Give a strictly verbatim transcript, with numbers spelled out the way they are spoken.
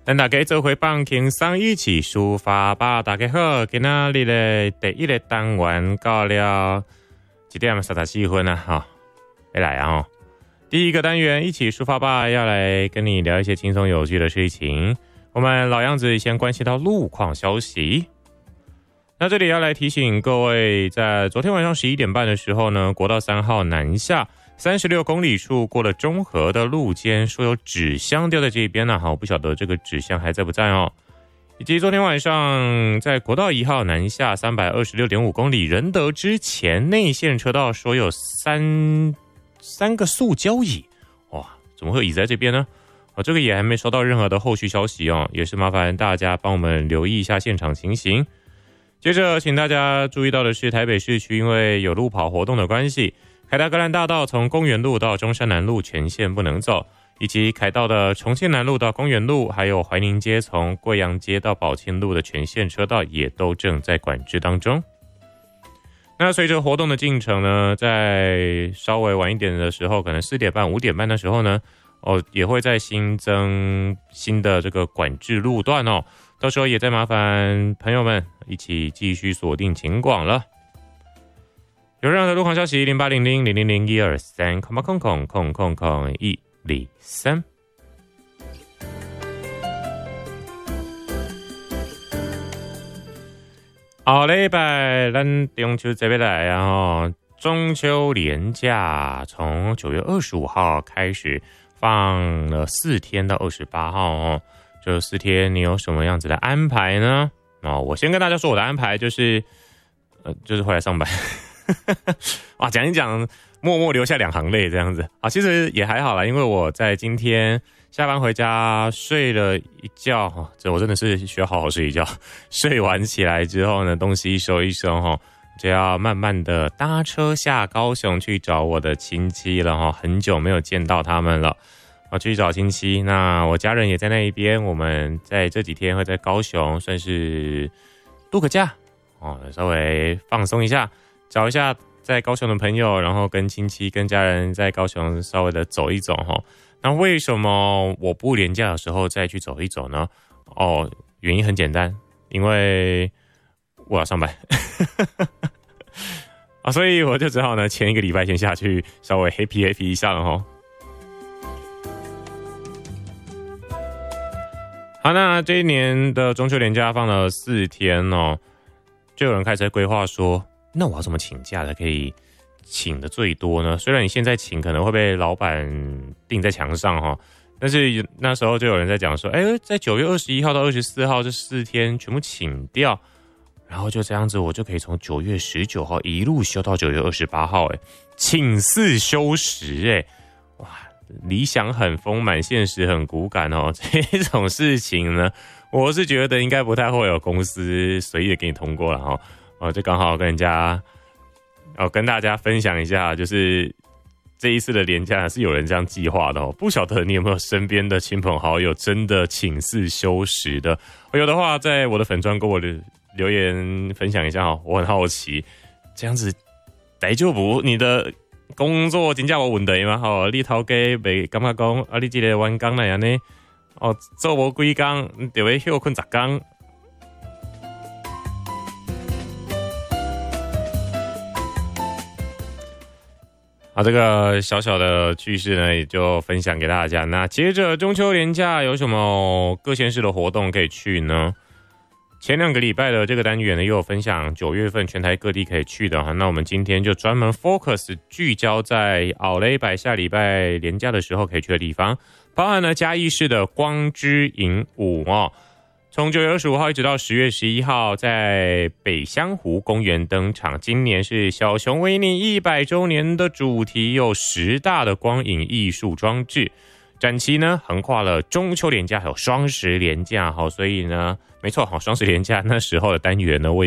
咱大家做回放轻松一起抒发吧。大家好，今仔日的第一个单元到了几点？三十四分啊，哈，来来啊！第一个单元一起抒发吧，要来跟你聊一些轻松有趣的事情。我们老样子先关心到路况消息。那这里要来提醒各位，在昨天晚上十一点半的时候呢，国道三号南下三十六公里处过了中和的路肩，说有纸箱掉在这边呢、啊，好，不晓得这个纸箱还在不在哦。以及昨天晚上在国道一号南下三百二十六点五公里仁德之前内线车道说有三三个塑胶椅，哇，怎么会有椅在这边呢？哦，这个也还没收到任何的后续消息哦，也是麻烦大家帮我们留意一下现场情形。接着请大家注意到的是，台北市区因为有路跑活动的关系，凯达格兰大道从公园路到中山南路全线不能走，以及凯道的重庆南路到公园路，还有怀宁街从贵阳街到宝庆路的全线车道也都正在管制当中。那随着活动的进程呢，在稍微晚一点的时候，可能四点半、五点半的时候呢，哦，也会再新增新的这个管制路段哦。到时候也再麻烦朋友们一起继续锁定警广了。有任何的路况消息，零八零零零零零一二三空八空空空空空一二三。下礼拜咱中秋这边来啊，哦，中秋连假从九月二十五号开始放了四天到二十八号哦。这四天你有什么样子的安排呢？哦，我先跟大家说我的安排就是，呃，就是回来上班。啊，讲一讲，默默流下两行泪这样子啊，其实也还好啦，因为我在今天下班回家睡了一觉哈，这我真的是需要好好睡一觉。睡完起来之后呢，东西收一收哈，就要慢慢的搭车下高雄去找我的亲戚了哈，很久没有见到他们了。我去找亲戚，那我家人也在那一边，我们在这几天会在高雄算是度个假哦，稍微放松一下，找一下在高雄的朋友，然后跟亲戚跟家人在高雄稍微的走一走哈。那为什么我不连假的时候再去走一走呢？哦，原因很简单，因为我要上班啊，所以我就只好呢前一个礼拜先下去稍微 happy happy 一下了哈。好，那这一年的中秋连假放了四天哦，就有人开始规划说，那我要怎么请假才可以请的最多呢？虽然你现在请可能会被老板钉在墙上哈，但是那时候就有人在讲说，哎，在九月二十一号到二十四号这四天全部请掉，然后就这样子，我就可以从九月十九号一路休到九月二十八号，哎，请四休十，哎，哇！理想很丰满，现实很骨感哦。这种事情呢，我是觉得应该不太会有公司随意的给你通过了哈。哦，就刚好跟人家，哦，跟大家分享一下，就是这一次的连假是有人这样计划的哦。不晓得你有没有身边的亲朋好友真的请四休十的？有的话，在我的粉专跟我的留言分享一下哦。我很好奇，这样子大丈夫你的工作真正有问题吗？吼，你头家袂感觉讲啊，你这个员工来安尼，哦，做无几工就要休困十工。好，这个小小的趣事呢，也就分享给大家。那接着中秋连假有什么各县市的活动可以去呢？前两个礼拜的这个单元呢，又有分享九月份全台各地可以去的哈。那我们今天就专门 focus 聚焦在奥雷百下礼拜连假的时候可以去的地方，包含了嘉义市的光之影舞哦。从九月二十五号一直到十月十一号，在北香湖公园登场。今年是小熊维尼一百周年的主题，有十大的光影艺术装置。展期呢横跨了中秋连假还有双十连假，好，所以呢没错，好，双十连假那时候的单元呢我也